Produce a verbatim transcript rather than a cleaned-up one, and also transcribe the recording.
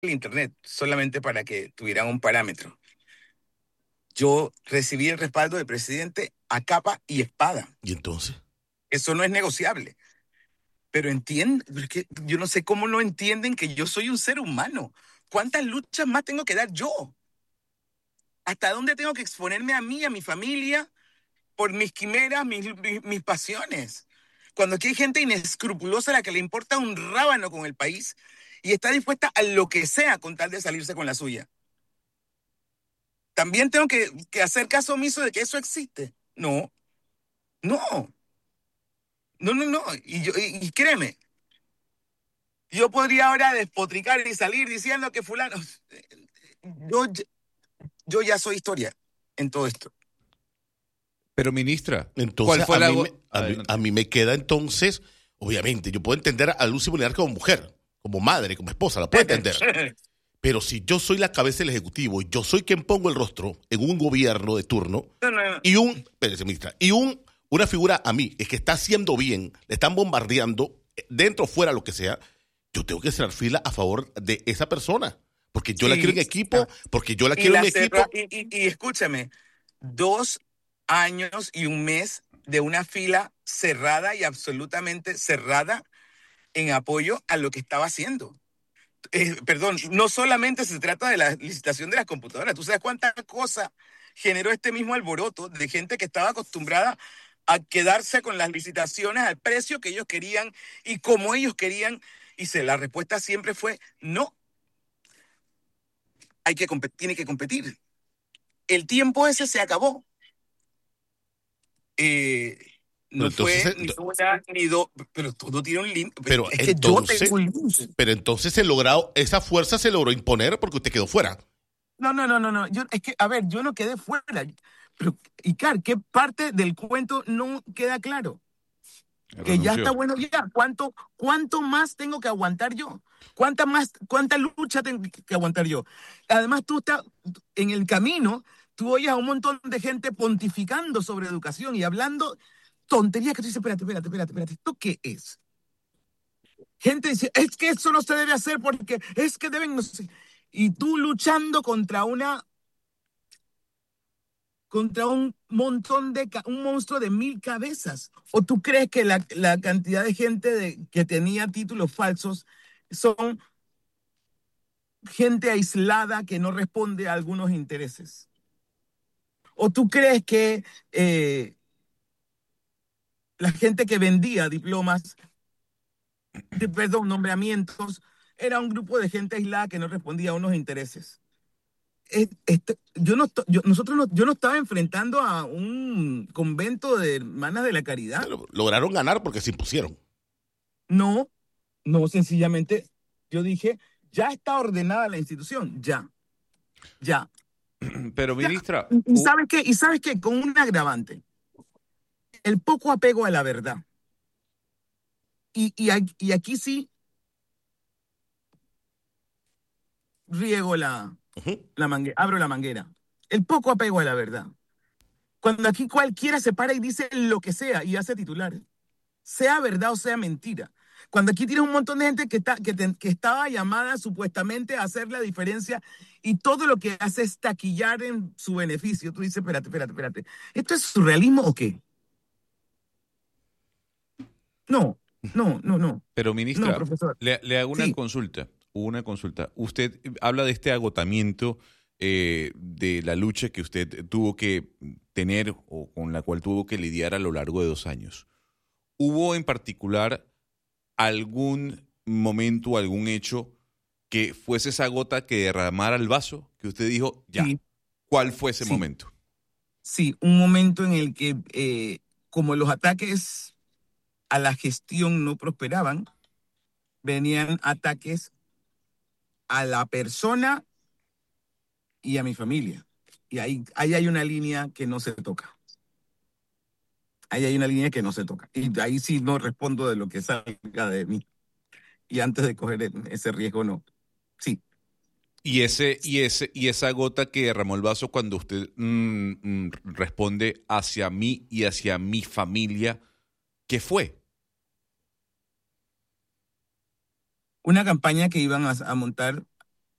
el internet, solamente para que tuvieran un parámetro. Yo recibí el respaldo del presidente a capa y espada. ¿Y entonces? Eso no es negociable. Pero entienden, es que yo no sé cómo no entienden que yo soy un ser humano. ¿Cuántas luchas más tengo que dar yo? ¿Hasta dónde tengo que exponerme a mí, a mi familia, por mis quimeras, mis, mis, mis pasiones? Cuando aquí hay gente inescrupulosa a la que le importa un rábano con el país y está dispuesta a lo que sea con tal de salirse con la suya. También tengo que, que hacer caso omiso de que eso existe. No, no, no, no, no. Y, yo, y, y créeme, yo podría ahora despotricar y salir diciendo que fulano, yo, yo ya soy historia en todo esto. Pero ministra, ¿cuál Entonces, fue a la... mí, me, go- a, mí, a Adelante. mí me queda entonces, obviamente, yo puedo entender a Lucy Bolívar como mujer, como madre, como esposa, la puedo entender. Pero si yo soy la cabeza del Ejecutivo y yo soy quien pongo el rostro en un gobierno de turno No, no, no. y un, espérese, ministra, y un, una figura a mí es que está haciendo bien, le están bombardeando, dentro o fuera, lo que sea, yo tengo que cerrar fila a favor de esa persona. Porque yo la quiero Sí, en equipo, porque yo la y quiero en la cerra, equipo. y, y, y escúchame, dos años y un mes de una fila cerrada y absolutamente cerrada en apoyo a lo que estaba haciendo. Eh, perdón, no solamente se trata de la licitación de las computadoras, tú sabes cuántas cosas generó este mismo alboroto de gente que estaba acostumbrada a quedarse con las licitaciones al precio que ellos querían y como ellos querían, y se, la respuesta siempre fue no, hay que competir, tiene que competir. El tiempo ese se acabó. Eh, Pero no entonces, fue eh, ni una ni dos, pero todo tiene un límite. pero Es que yo tengo entonces, un límite. pero entonces se logrado, esa fuerza se logró imponer porque usted quedó fuera. No, no, no, no, no. Yo, es que, a ver, yo no quedé fuera. Pero, Icar, ¿qué parte del cuento no queda claro? Que ya está Renunció. bueno ya. ¿Cuánto, cuánto más tengo que aguantar yo? ¿Cuánta más, cuánta lucha tengo que aguantar yo? Además, tú estás en el camino, tú oyes a un montón de gente pontificando sobre educación y hablando tonterías que tú dices, espérate, espérate, espérate, espérate, ¿esto qué es? Gente dice, es que eso no se debe hacer porque es que deben, no sé. Y tú luchando contra una contra un montón de, un monstruo de mil cabezas. ¿O tú crees que la, la cantidad de gente de, que tenía títulos falsos son gente aislada que no responde a algunos intereses? ¿O tú crees que eh, la gente que vendía diplomas, de, perdón, nombramientos, era un grupo de gente aislada que no respondía a unos intereses? Este, yo no, yo, nosotros no, yo no estaba enfrentando a un convento de hermanas de la caridad. Pero lograron ganar porque se impusieron. No, no, sencillamente yo dije, ya está ordenada la institución, ya, ya, Pero ya. ministra, ¿Y u- sabes qué? ¿Y sabes qué? Con un agravante, el poco apego a la verdad. Y, y, y aquí sí riego la, Ujú. la manguera, abro la manguera. El poco apego a la verdad. Cuando aquí cualquiera se para y dice lo que sea y hace titulares, sea verdad o sea mentira. Cuando aquí tienes un montón de gente que, está, que, te, que estaba llamada supuestamente a hacer la diferencia y todo lo que hace es taquillar en su beneficio, tú dices, espérate, espérate, espérate, ¿esto es surrealismo o qué? No, no, no, no, pero no, ministra, profesor. le, le hago una Sí, consulta. Una consulta. Usted habla de este agotamiento eh, de la lucha que usted tuvo que tener o con la cual tuvo que lidiar a lo largo de dos años. ¿Hubo en particular algún momento, algún hecho que fuese esa gota que derramara el vaso, que usted dijo, ya, sí, ¿cuál fue ese sí, momento? sí, un momento en el que eh, como los ataques a la gestión no prosperaban, venían ataques a la persona y a mi familia. Y ahí, ahí hay una línea que no se toca. Ahí hay una línea que no se toca. Y ahí sí no respondo de lo que salga de mí. Y antes de coger ese riesgo, no. Sí. Y ese, y ese, y esa gota que derramó el vaso cuando usted mm, mm, responde hacia mí y hacia mi familia, ¿qué fue? Una campaña que iban a, a montar